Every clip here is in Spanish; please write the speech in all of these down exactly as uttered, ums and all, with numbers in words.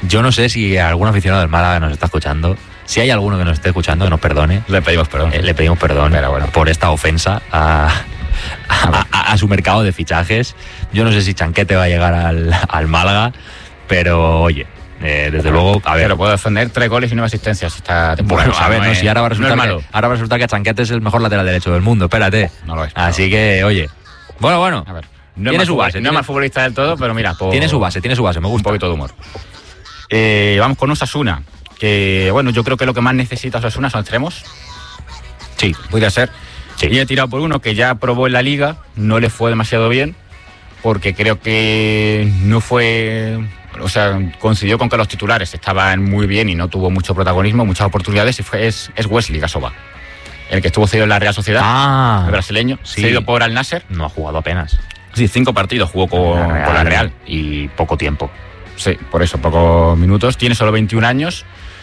Yo no sé si algún aficionado del Málaga nos está escuchando. Si hay alguno que nos esté escuchando, que nos perdone. Le pedimos perdón. Eh, le pedimos perdón Pero bueno. por esta ofensa a, a, a, a su mercado de fichajes. Yo no sé si Chanquete va a llegar al, al Málaga, pero oye, eh, desde bueno, luego, a ver. Pero puedo defender tres goles y nueve asistencias esta temporada. Bueno, a ver, no, es, si ahora va a resultar no que, ahora va a resultar que Chanquete es el mejor lateral derecho del mundo, espérate. No lo es. Así no. que, oye. Bueno, bueno. A ver. No tiene es su fútbol, base. No tiene, es más futbolista del todo, pero mira. Por, tiene su base, tiene su base, me gusta. Un poquito de humor. Eh, vamos con Osasuna. Que bueno, yo creo que lo que más necesita Osasuna son extremos. Sí. Podría ser. Sí. Y he tirado por uno que ya probó en la Liga, no le fue demasiado bien, porque creo que no fue. O sea, coincidió con que los titulares estaban muy bien y no tuvo mucho protagonismo, muchas oportunidades, y fue, es, es Wesley Gasova, el que estuvo cedido en la Real Sociedad, ah, el brasileño, sí. cedido por Al Nasser. No ha jugado apenas. Sí, cinco partidos jugó con la Real, con la Real. Y poco tiempo. Sí, por eso, pocos minutos. Tiene solo veintiún años.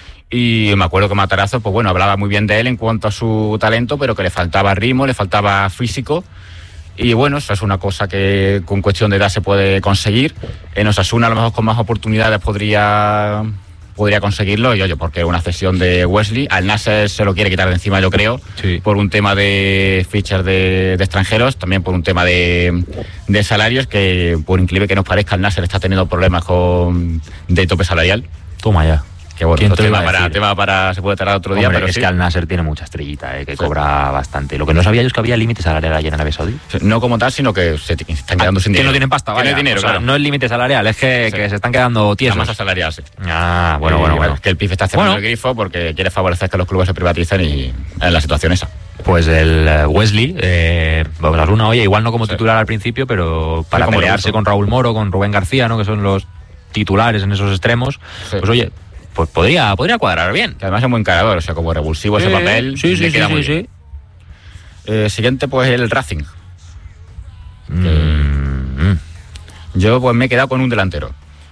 Y me acuerdo que Matarazzo, pues bueno, hablaba muy bien de él en cuanto a su talento, pero que le faltaba ritmo, le faltaba físico. Y bueno, eso es una cosa que con cuestión de edad se puede conseguir. En Osasuna, a lo mejor con más oportunidades podría, podría conseguirlo. Y oye, porque es una cesión de Wesley. Al Nasser se lo quiere quitar de encima, yo creo, sí. por un tema de fichas de, de extranjeros, también por un tema de, de salarios, que por increíble que nos parezca, Al Nasser está teniendo problemas con de tope salarial. Toma ya. Que bueno, esto tema para, tema para, se puede tardar otro día, Hombre, pero es sí. que Al Nasser tiene mucha estrellita, eh, que sí. cobra bastante. Lo que no sabía yo es que había límite salarial allí en Arabia Saudí. No como tal, sino que se están quedando ah, sin que dinero. no tienen pasta, vaya. Tiene dinero, o sea, claro. No es límite salarial, es que, sí. que se están quedando tiesos. La masa salarial, sí. Ah, bueno, y, bueno, bueno. Que el P I F está cerrando bueno. el grifo porque quiere favorecer que los clubes se privaticen y en la situación esa. Pues el Wesley, eh, Osasuna, oye, igual no como sí. titular al principio, pero para sí, pelearse con Raúl Moro, con Rubén García, ¿no? Que son los titulares en esos extremos, sí. pues oye, pues podría, podría cuadrar bien. Que además es muy encarador, o sea, como revulsivo sí, ese papel, sí, sí, le queda sí, muy sí, bien. Sí. Eh, siguiente, pues el Racing. Mm. Eh, yo pues me he quedado con un delantero.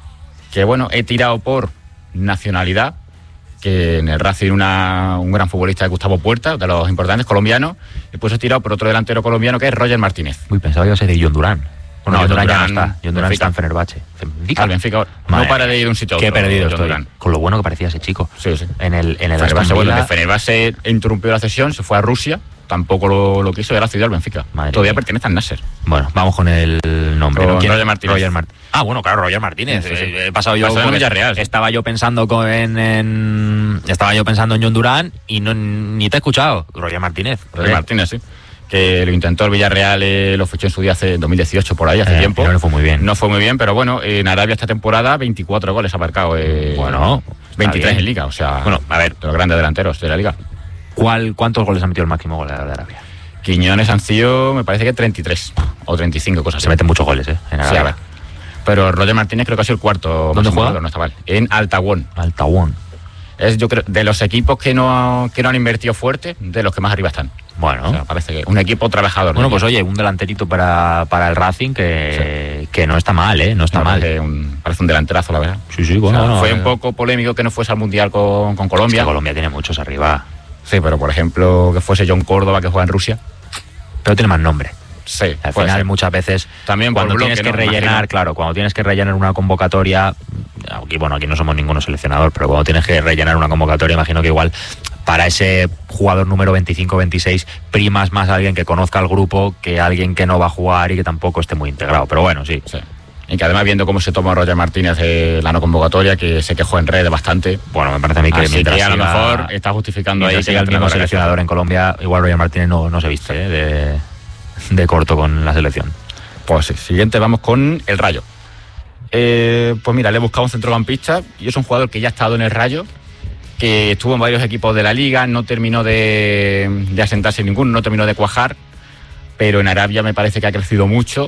Que bueno, he tirado por nacionalidad, que en el Racing una, un gran futbolista de Gustavo Puerta, de los importantes, colombianos, y pues he tirado por otro delantero colombiano que es Roger Martínez. Uy, pensaba que iba a ser de John Durán. Bueno, no, John Durán, Durán ya no está. John Durán está en Fenerbahce. Benfica. Al Benfica. No para de ir de un sitio a otro. Qué perdido estoy. Durán. Con lo bueno que parecía ese chico. Sí, sí. En el, en el Fenerbahce, bueno, de Fenerbahce interrumpió la cesión, se fue a Rusia, tampoco lo, lo quiso y ahora cedió al Benfica. Madre Todavía mía. Pertenece al Nasser. Bueno, vamos con el nombre. Con ¿no? Roger Martínez. Roger Martínez. Ah, bueno, claro, Roger Martínez. Sí, sí. He pasado yo. Pasado en Villarreal. Estaba yo pensando con, en, en. Estaba yo pensando en John Durán y no, ni te he escuchado. Roger Martínez. Roger ¿Eh? Martínez, sí. Que lo intentó el Villarreal, eh, lo fichó en su día hace dos mil dieciocho, por ahí, hace eh, tiempo. No le fue muy bien. No fue muy bien, pero bueno, en Arabia esta temporada veinticuatro goles ha marcado. Eh, bueno, veintitrés en Liga, o sea, bueno, a ver, de los grandes delanteros de la Liga. ¿Cuál, ¿Cuántos goles ha metido el máximo goleador de Arabia? Quiñones han sido, me parece que treinta y tres o treinta y cinco, cosas así. Se meten muchos goles, ¿eh? En Arabia. Sí, a ver. Pero Roger Martínez creo que ha sido el cuarto. ¿Dónde juega? No está mal. En Altawón. Altawón. Es, yo creo, de los equipos que no, que no han invertido fuerte, de los que más arriba están. Bueno, o sea, parece que un equipo trabajador. Bueno, pues oye, un delanterito para, para el Racing que, sí. que no está mal, ¿eh? No está no, mal. Parece un, parece un delanterazo, la verdad. Sí, sí, bueno. O sea, bueno fue eh. un poco polémico que no fuese al Mundial con, con Colombia. Es que Colombia tiene muchos arriba. Sí, pero por ejemplo, que fuese John Córdoba, que juega en Rusia. Pero tiene más nombre. Sí, al final ser. Muchas veces también cuando bloque, tienes que ¿no? rellenar, imagino. Claro, cuando tienes que rellenar una convocatoria, aquí bueno, aquí no somos ninguno seleccionador, pero cuando tienes que rellenar una convocatoria, imagino que igual para ese jugador número veinticinco veintiséis primas más a alguien que conozca al grupo que a alguien que no va a jugar y que tampoco esté muy integrado, pero bueno, sí. sí. Y que además viendo cómo se toma Roger Martínez de la no convocatoria, que se quejó en redes bastante. Bueno, me parece a mí que Así mientras que a lo siga, mejor está justificando ahí que siga el mismo seleccionador en Colombia, igual Roger Martínez no, no se viste ¿eh? de, de corto con la selección. Pues sí, siguiente vamos con el Rayo. Eh, pues mira, le he buscado un centrocampista y es un jugador que ya ha estado en el Rayo, que estuvo en varios equipos de la Liga, no terminó de, de asentarse en ninguno, no terminó de cuajar, pero en Arabia me parece que ha crecido mucho.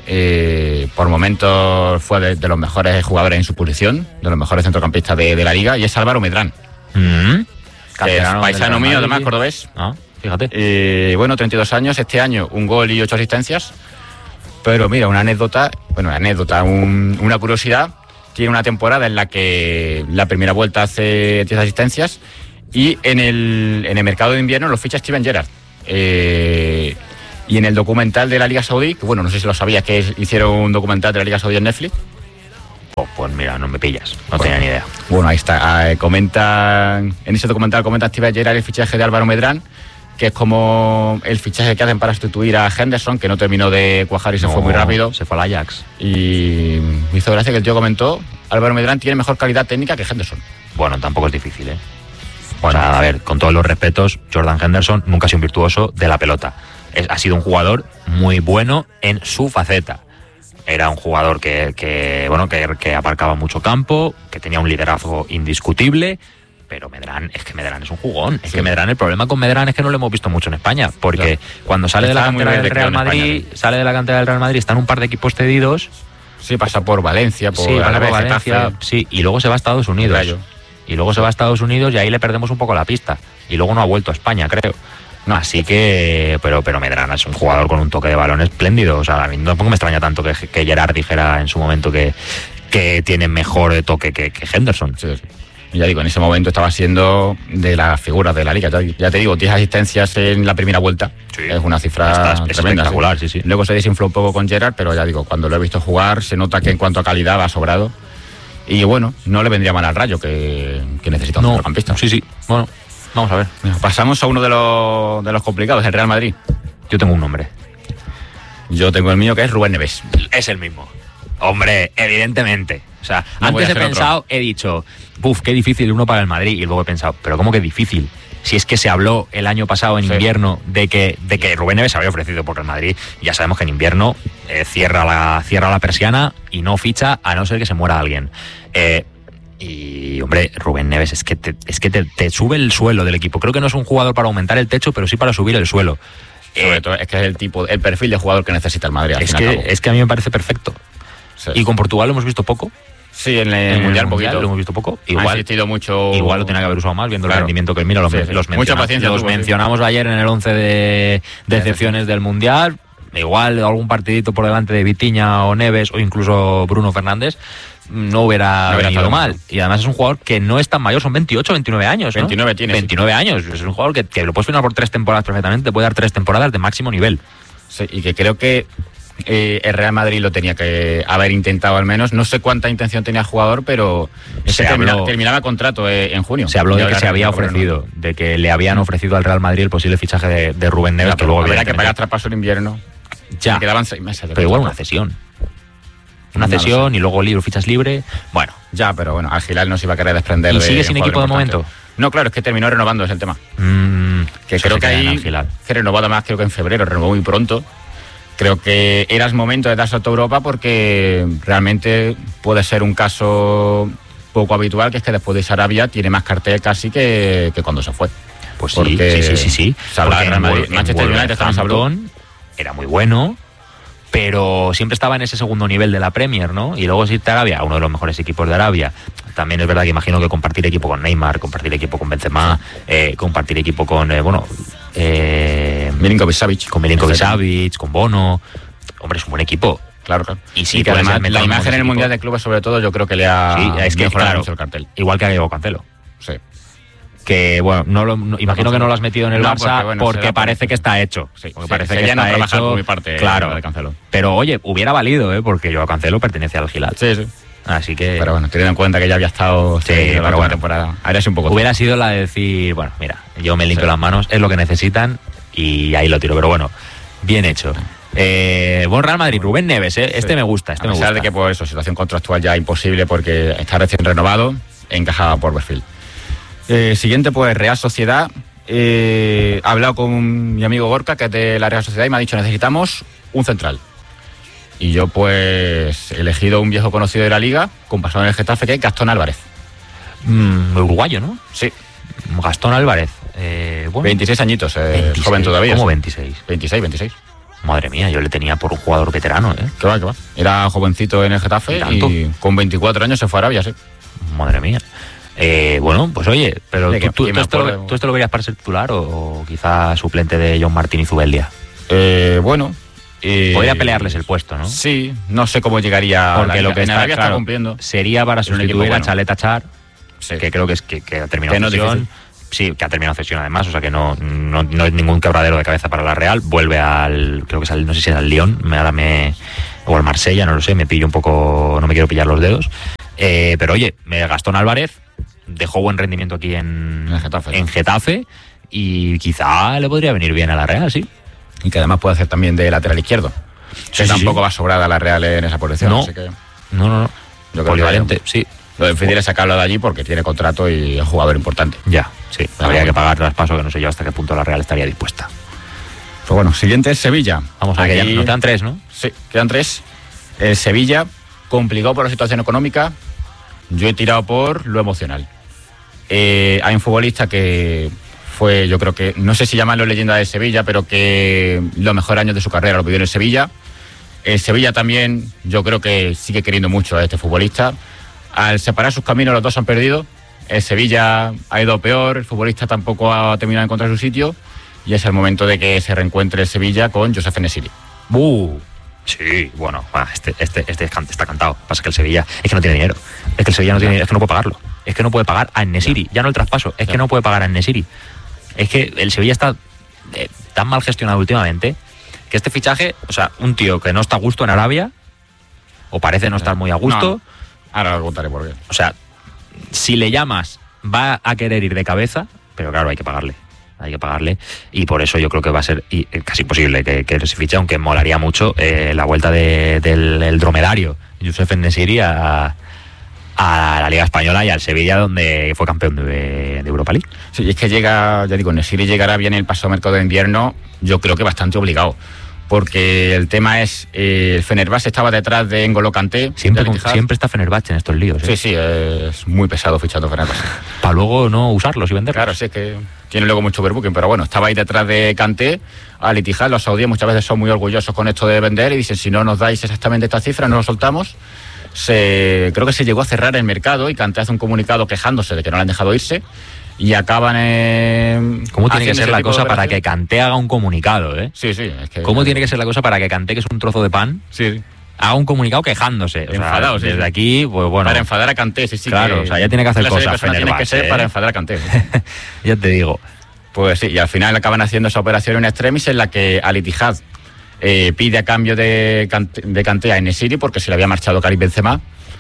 Eh, por momentos fue de, de los mejores jugadores en su posición, de los mejores centrocampistas de, de la Liga, y es Álvaro Medrán. Mm-hmm. Que es paisano mío, además, cordobés. Ah, fíjate. Eh, bueno, treinta y dos años, este año un gol y ocho asistencias. Pero mira, una anécdota, bueno, una anécdota, un, una curiosidad. Tiene una temporada en la que la primera vuelta hace diez asistencias y en el, en el mercado de invierno lo ficha Steven Gerrard. Eh, y en el documental de la Liga Saudí, que bueno, no sé si lo sabías, que es, hicieron un documental de la Liga Saudí en Netflix. Oh, pues mira, no me pillas, no bueno, tenía ni idea. Bueno, ahí está. Eh, comenta, en ese documental comenta Steve Gerrard el fichaje de Álvaro Medrán, que es como el fichaje que hacen para sustituir a Henderson, que no terminó de cuajar y se no, fue muy rápido. Se fue al Ajax. Y me hizo gracia que el tío comentó, Álvaro Medrán tiene mejor calidad técnica que Henderson. Bueno, tampoco es difícil, ¿eh? Bueno, a ver, con todos los respetos, Jordan Henderson nunca ha sido un virtuoso de la pelota. Es, ha sido un jugador muy bueno en su faceta. Era un jugador que, que bueno, que, que abarcaba mucho campo, que tenía un liderazgo indiscutible, pero Medrán, es que Medrán es un jugón. Es sí. que Medrán, el problema con Medrán es que no lo hemos visto mucho en España, porque claro. cuando sale Está de la cantera del Real Madrid, España, sale de la cantera del Real Madrid, está en un par de equipos cedidos. Sí, pasa por Valencia, por, sí, pasa por Valencia, sí, y luego se va a Estados Unidos. Y luego se va a Estados Unidos y ahí le perdemos un poco la pista. Y luego no ha vuelto a España, creo. No, así que, pero, pero Medrán es un jugador con un toque de balón espléndido. O sea, a mí tampoco me extraña tanto que, que Gerrard dijera en su momento que, que tiene mejor toque que, que Henderson. Sí, sí. Ya digo, en ese momento estaba siendo de las figuras de la liga. Ya te digo, diez asistencias en la primera vuelta. Sí, es una cifra Está tremenda. Espectacular, sí, sí. Luego se desinfló un poco con Gerrard, pero ya digo, cuando lo he visto jugar, se nota que en cuanto a calidad va sobrado. Y bueno, no le vendría mal al Rayo, que, que necesita un no, centrocampista. Sí, sí. Bueno, vamos a ver. Pasamos a uno de los, de los complicados, el Real Madrid. Yo tengo un nombre. Yo tengo el mío, que es Rubén Neves. Es el mismo. Hombre, evidentemente. O sea, no antes he pensado, otro. he dicho, buf, qué difícil uno para el Madrid. Y luego he pensado, pero ¿cómo que difícil? Si es que se habló el año pasado en sí. invierno de que, de que Rubén Neves se había ofrecido por el Madrid. Ya sabemos que en invierno eh, cierra, la, cierra la persiana y no ficha a no ser que se muera alguien. Eh, y, hombre, Rubén Neves es que, te, es que te, te sube el suelo del equipo. Creo que no es un jugador para aumentar el techo, pero sí para subir el suelo. Sobre eh, todo es que es el tipo, el perfil de jugador que necesita el Madrid. Al es, fin que, al cabo. es que a mí me parece perfecto. Sí. Y con Portugal lo hemos visto poco. Sí, en el, en el Mundial, mundial lo hemos visto poco. Igual, ha insistido mucho. Igual lo tenía que haber usado más, viendo claro. el rendimiento que él mira. Los, sí, sí. los, Mucha menciona, paciencia los tuvo, mencionamos sí. ayer en el once de decepciones del Mundial. Igual algún partidito por delante de Vitinha o Neves o incluso Bruno Fernández no hubiera, no hubiera venido mal. mal. Y además es un jugador que no es tan mayor, son veintiocho, veintinueve años. ¿no? veintinueve tiene. veintinueve sí. años. Es un jugador que, que lo puedes firmar por tres temporadas perfectamente, te puede dar tres temporadas de máximo nivel. Sí, y que creo que Eh, el Real Madrid lo tenía que haber intentado al menos. No sé cuánta intención tenía el jugador, pero se termina, habló, terminaba contrato eh, en junio. Se habló de que se había ofrecido, de que le habían ofrecido al Real Madrid el posible fichaje de, de Rubén Neves, ya, que luego había que pagar traspaso en invierno. Ya, quedaban seis meses. Pero igual una cesión. Una cesión no y luego libre, fichas libre. Bueno, ya, pero bueno, al Gilal no se iba a querer desprender. ¿Y de sigue sin equipo de momento? No, claro, es que terminó renovando, es el tema. Mm, que creo que ahí que renovó además, creo que en febrero, renovó muy pronto. Creo que era el momento de darse a toda Europa porque realmente puede ser un caso poco habitual, que es que después de Sarabia tiene más cartel casi que, que cuando se fue. Pues sí, sí, sí, sí, sí. Se habla de Madrid, Manchester United también se habló. Era muy bueno, pero siempre estaba en ese segundo nivel de la Premier, ¿no? Y luego si te Arabia, uno de los mejores equipos de Arabia. También es verdad que imagino que compartir equipo con Neymar, compartir equipo con Benzema, eh, compartir equipo con, eh, bueno... Eh, Milinkovic-Savic. Con Milinkovic-Savic, con Bono. Hombre, es un buen equipo. Claro, claro. Y sí, y que además la imagen en el Mundial de de Clubes, sobre todo, yo creo que le ha sí, es que, mejorado claro, mucho el cartel. Igual que a Diego Cancelo. Sí. Que, bueno, no lo, no, imagino que no lo has metido en el no, Barça porque, bueno, porque parece por... que está hecho. Sí, porque sí, parece sí, que está no hecho. Por mi parte, claro, de Cancelo. Pero, oye, hubiera valido, ¿eh? Porque yo a Cancelo pertenece al Gilal. Sí, sí. Así que... Pero bueno, teniendo en cuenta que ya había estado... Sí, sí pero bueno. Temporada. Ahora sí un poco... Hubiera sido la de decir, bueno, mira, yo me limpio sí. las manos, es lo que necesitan y ahí lo tiro. Pero bueno, bien hecho. Eh, buen Real Madrid, Rubén Neves, ¿eh? Este sí. me gusta, este a me pesar gusta. de que por eso, situación contractual ya imposible porque está recién renovado, encajaba por perfil. Eh, siguiente, pues Real Sociedad. Eh, he hablado con mi amigo Gorka, que es de la Real Sociedad, y me ha dicho, necesitamos un central. Y yo pues he elegido un viejo conocido de la liga, con pasado en el Getafe, que es Gastón Álvarez. Mm, uruguayo, ¿no? Sí. Gastón Álvarez. Eh, bueno, veintiséis añitos, eh, veintiséis, joven todavía. ¿Cómo veintiséis? veintiséis, veintiséis. Madre mía, yo le tenía por un jugador veterano, ¿eh? ¿Qué va, qué va? Era jovencito en el Getafe y, y con veinticuatro años se fue a Arabia, sí. Madre mía. Eh, bueno, pues oye, pero tú, que, tú, tú, esto lo, ¿tú esto lo verías para ser titular o, o quizá suplente de John Martín y Zubeldia? Eh, bueno... Eh, podría pelearles el puesto, ¿no? Sí, no sé cómo llegaría. Porque lo que en está, Arabia claro, está cumpliendo sería para sustituir bueno. a Chalet Achar, sí. que creo que es que, que ha terminado que no cesión. Sí, que ha terminado cesión además, o sea que no, no, no es ningún quebradero de cabeza para la Real. Vuelve al, creo que es al, no sé si es al Lyon, me, ahora me, o el Marsella, no lo sé, me pillo un poco, no me quiero pillar los dedos. Eh, pero oye, Gastón Álvarez dejó buen rendimiento aquí en, en, Getafe, en Getafe y quizá le podría venir bien a la Real, sí. Y que además puede hacer también de lateral izquierdo. Sí, que sí, tampoco sí. va sobrada la Real en esa posición. No, así que no, no, no. Yo creo Polivalente, que sí. Lo difícil es sacarlo de allí porque tiene contrato y es jugador importante. Ya, sí. Pero Habría bueno. que pagar traspaso, que no sé yo hasta qué punto la Real estaría dispuesta. Pues bueno, siguiente es Sevilla. Vamos a ver, que ya Aquí- nos quedan tres, ¿no? Sí, quedan tres. El Sevilla, complicado por la situación económica. Yo he tirado por lo emocional. Eh, hay un futbolista que fue, yo creo que, no sé si llamarlo leyenda de Sevilla, pero que los mejores años de su carrera lo vivió en el Sevilla. El Sevilla también, yo creo que sigue queriendo mucho a este futbolista. Al separar sus caminos, los dos han perdido. El Sevilla ha ido peor, el futbolista tampoco ha terminado de encontrar su sitio. Y es el momento de que se reencuentre el Sevilla con Josef Nesiri. Uh, sí, bueno, ah, este, este, este está cantado. Pasa que el Sevilla es que no tiene dinero. Es que el Sevilla no tiene, es que no puede pagarlo. Es que no puede pagar a Nesiri, ya no el traspaso, es que no puede pagar a Nesiri. Es que el Sevilla está eh, tan mal gestionado últimamente que este fichaje, o sea, un tío que no está a gusto en Arabia, o parece no estar muy a gusto, No, ahora lo contaré por qué. o sea, si le llamas va a querer ir de cabeza, pero claro, hay que pagarle. Hay que pagarle y por eso yo creo que va a ser y, eh, casi imposible que, que se fiche, aunque molaría mucho eh, la vuelta de, del el dromedario Josef Nesiri a, a la Liga Española y al Sevilla, donde fue campeón de, de Europa League. Sí, y es que llega, ya digo, Nesiri llegará bien el paso a mercado de invierno, yo creo que bastante obligado. Porque el tema es, eh, el Fenerbahce estaba detrás de N'Golo Kanté. Siempre, de Al con- Ittihad. siempre está Fenerbahce en estos líos, ¿eh? Sí, sí, es muy pesado fichando Fenerbahce. Para luego no usarlos y venderlos. Claro, sí, es que tiene luego mucho overbooking, pero bueno, estaba ahí detrás de Kanté, Al Ittihad. Los saudíes muchas veces son muy orgullosos con esto de vender y dicen, si no nos dais exactamente esta cifra, no lo soltamos. Se, creo que se llegó a cerrar el mercado y Kanté hace un comunicado quejándose de que no le han dejado irse y acaban en... ¿Cómo tiene que haciendo ser ese la tipo de cosa para que operaciones? Kanté haga un comunicado, eh? Sí, sí, es que... ¿Cómo tiene que ser la cosa para que Kanté, que es un trozo de pan, Sí, haga un comunicado quejándose? O sea, Enfadado, sí, desde sí. aquí, pues bueno, para enfadar a Kanté, sí, sí. Claro, que- o sea, ya tiene que hacer clase de cosas persona tiene que Fenerbahce, ser ¿eh? para enfadar a Kanté. ya te digo. Pues sí, y al final acaban haciendo esa operación en extremis en la que Al Ittihad eh, pide a cambio de Kanté, de Kanté a Nesiri porque se le había marchado Karim Benzema.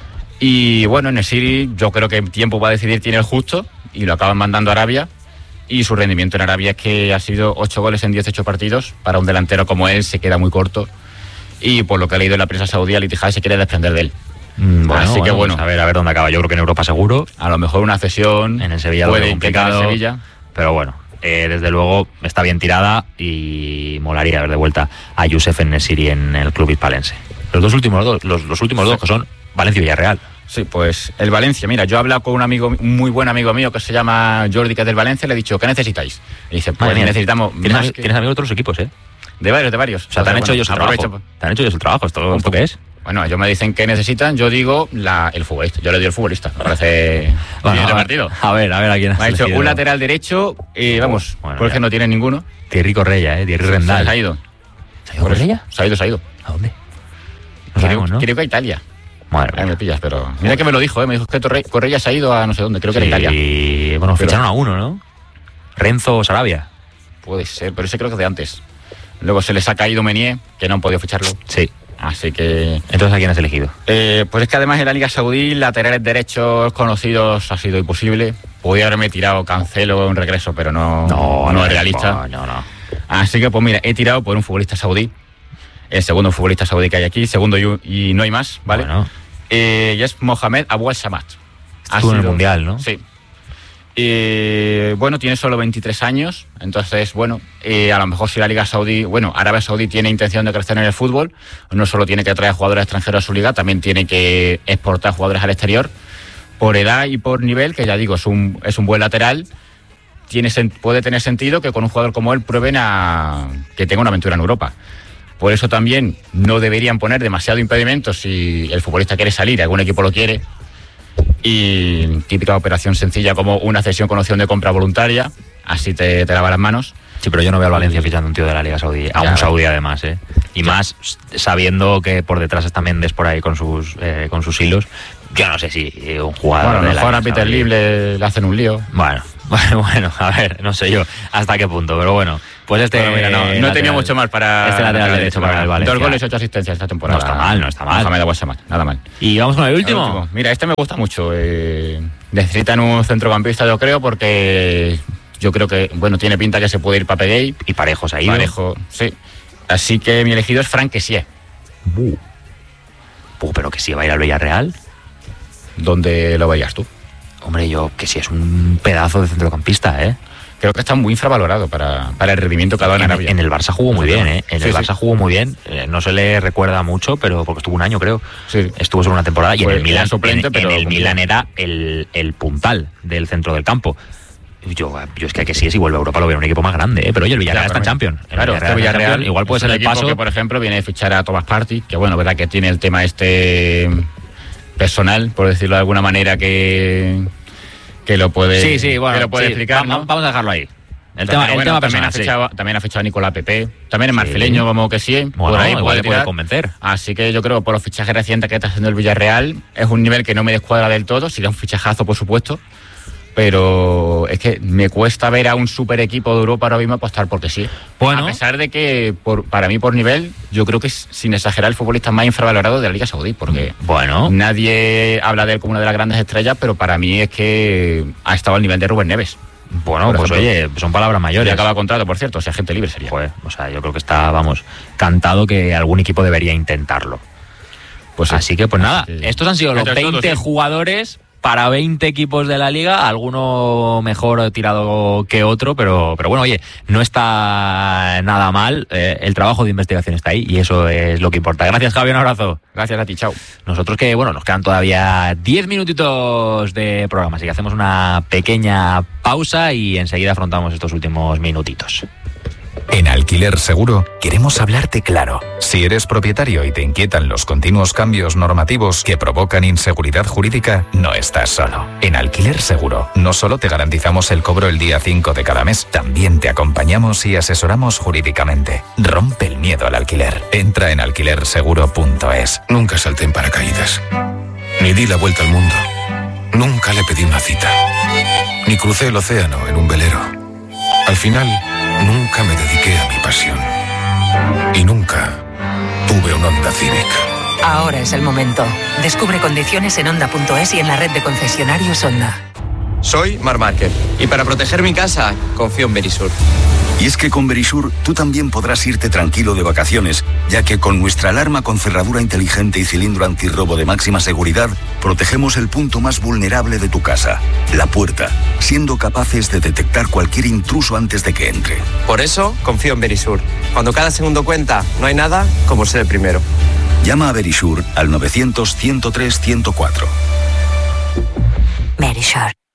Y bueno, Nesiri yo creo que tiempo va a decidir tiene el justo y lo acaban mandando a Arabia. Y su rendimiento en Arabia es que ha sido ocho goles en dieciocho partidos. Para un delantero como él se queda muy corto. Y por lo que he leído en la prensa saudí, Al Ittihad se quiere desprender de él. Mm, Bueno, Así que bueno. pues a ver, a ver dónde acaba. Yo creo que en Europa seguro, A lo mejor una cesión en el Sevilla lo puede veo implicar complicado, en Sevilla. pero bueno, eh, desde luego está bien tirada y molaría ver de vuelta a Josef Nesiri en el club hispalense. Los dos últimos dos, los, los últimos dos que son Valencia y Villarreal. Sí, pues el Valencia. Mira, yo he hablado con un amigo, un muy buen amigo mío que se llama Jordi, que es del Valencia, le he dicho, ¿qué necesitáis? Y dice, pues Madre mía, necesitamos ¿Tienes, más ami- que- tienes amigos de otros equipos, ¿eh? de varios, de varios. O sea, te han Entonces, hecho ellos el bueno, trabajo. aprovecho. Te han hecho ellos el trabajo. ¿Esto, Un ¿esto qué es? Bueno, ellos me dicen que necesitan, yo digo la, el futbolista. Yo le doy el futbolista. Me parece Bueno, bien a, repartido. a ver, a ver a quién has Me ha dicho elegido. un lateral derecho, y vamos, Bueno, porque ya. no tienen ninguno. Thierry Correia, ¿eh? Thierry Se Rendal. ha ido. ¿Se ha ido Por eso. Correia? Se ha ido, se ha ido. ¿A dónde? No Creo, sabemos, ¿no? creo que a Italia. Madre Ahí mía. me pillas, pero... Mira que me lo dijo, ¿eh? Me dijo que Torre- Correia se ha ido a no sé dónde, creo que era Italia. Y bueno, Pero- ficharon a uno, ¿no? Renzo Sarabia. Puede ser, pero ese creo que es de antes. Luego se les ha caído Menier, que no han podido ficharlo. Sí. Así que... Entonces, ¿a quién has elegido? Eh, pues es que además en la Liga Saudí, laterales derechos conocidos ha sido imposible. Podía haberme tirado Cancelo en regreso, pero no, no, es realista. No, no. Así que pues mira, he tirado por un futbolista saudí. El segundo futbolista saudí que hay aquí, segundo y, y no hay más, ¿vale? Bueno, Eh, y es Mohamed Abu Al-Shamat. Ha estuvo en el sido- Mundial, ¿no? Sí. Eh, bueno, tiene solo veintitrés años, entonces, bueno, eh, a lo mejor si la Liga Saudí, bueno, Arabia Saudí tiene intención de crecer en el fútbol, no solo tiene que traer jugadores extranjeros a su liga, también tiene que exportar jugadores al exterior. Por edad y por nivel, que ya digo, es un, es un buen lateral, tiene, sen- puede tener sentido que con un jugador como él prueben a que tenga una aventura en Europa. Por eso también no deberían poner demasiado impedimento si el futbolista quiere salir, algún equipo lo quiere. Y típica operación sencilla como una cesión con opción de compra voluntaria, así te, te lava las manos. Sí, pero yo no veo al Valencia fichando un tío de la Liga Saudí. A Ya. un saudí, además, ¿eh? Y Ya. más sabiendo que por detrás está Méndez por ahí con sus, eh, con sus hilos. Yo no sé si eh, un jugador. Bueno, a lo de la mejor a Liga Peter Saudí- Lim le, le hacen un lío. Bueno, bueno, bueno, a ver, no sé yo hasta qué punto, pero bueno, Pues este... Bueno, mira, no, no he tenido mucho más para... Este lateral derecho para el Valencia. Dos goles, ocho asistencias esta temporada. No está mal, no está mal. Mohamed Abuasamad, nada mal. Y vamos con el último. el último. Mira, este me gusta mucho. Eh, necesitan un centrocampista, yo creo, porque yo creo que, bueno, tiene pinta que se puede ir Papegay. Y Parejo se ha ido. Parejo, sí. Así que mi elegido es Franck Kessié. Uh. Uh, pero que sí va a ir al Villarreal. ¿Dónde lo veías tú? Hombre, yo que sí es un pedazo de centrocampista, ¿eh? Creo que está muy infravalorado para, para el rendimiento que ha dado en Arabia. En el Barça jugó muy bien, ¿eh? En sí, el Barça sí. jugó muy bien. Eh, no se le recuerda mucho, pero porque estuvo un año, creo. Sí. Estuvo solo una temporada. Y Fue en el Milan, suplente, en, pero en el cumplió. Milan era el, el puntal del centro del campo. Yo, yo es que, que sí, si vuelve a Europa lo veo un equipo más grande, ¿eh? Pero oye, el Villarreal está en Champions. El Claro, Villarreal este está en Villarreal Champions. Igual puede es ser un el equipo paso. que, por ejemplo, viene de fichar a Thomas Partey, que bueno, verdad que tiene el tema este personal, por decirlo de alguna manera, que, que lo puede, Sí, sí, bueno, que lo puede sí, explicar, vamos, ¿no? vamos a dejarlo ahí. El Pero tema, bueno, el tema también, personal, ha sí. fichado, también ha fichado a Nicolás Pepe, también es Sí. marfileño, como que sí, Bueno, por ahí igual puede le puede tirar. convencer. Así que yo creo que por los fichajes recientes que está haciendo el Villarreal es un nivel que no me descuadra del todo, sería un fichajazo por supuesto, pero es que me cuesta ver a un super equipo de Europa ahora mismo apostar porque sí. Bueno. A pesar de que por, para mí por nivel, yo creo que es, sin exagerar, el futbolista más infravalorado de la Liga Saudí, porque Bueno, nadie habla de él como una de las grandes estrellas, pero para mí es que ha estado al nivel de Rubén Neves. bueno, Por pues ejemplo. oye, son palabras Y mayores. acaba contrato, por cierto, o sea, gente libre sería. Joder, o sea, yo creo que está, vamos, cantado que algún equipo debería intentarlo. Pues sí. Así que, pues nada, Así que- estos han sido los Entre todos, veinte sí. jugadores para veinte equipos de la liga, alguno mejor tirado que otro, pero, pero bueno, oye, no está nada mal, eh, el trabajo de investigación está ahí y eso es lo que importa. Gracias, Javi, un abrazo. Gracias a ti, chao. Nosotros que, bueno, nos quedan todavía diez minutitos de programa, así que hacemos una pequeña pausa y enseguida afrontamos estos últimos minutitos. En Alquiler Seguro queremos hablarte claro. Si eres propietario y te inquietan los continuos cambios normativos que provocan inseguridad jurídica, no estás solo. En Alquiler Seguro no solo te garantizamos el cobro el día cinco de cada mes, también te acompañamos y asesoramos jurídicamente. Rompe el miedo al alquiler. Entra en alquiler seguro punto es. Nunca salté en paracaídas, ni di la vuelta al mundo, nunca le pedí una cita, ni crucé el océano en un velero. Al final, nunca me dediqué a mi pasión y nunca tuve un Honda Civic. Ahora es el momento. Descubre condiciones en honda punto es y en la red de concesionarios Honda. Soy Marc Márquez y para proteger mi casa confío en Verisur. Y es que con Verisur tú también podrás irte tranquilo de vacaciones, ya que con nuestra alarma con cerradura inteligente y cilindro antirrobo de máxima seguridad, protegemos el punto más vulnerable de tu casa, la puerta, siendo capaces de detectar cualquier intruso antes de que entre. Por eso confío en Verisur. Cuando cada segundo cuenta, no hay nada como ser el primero. Llama a Verisur al novecientos, ciento tres, ciento cuatro. Verisur.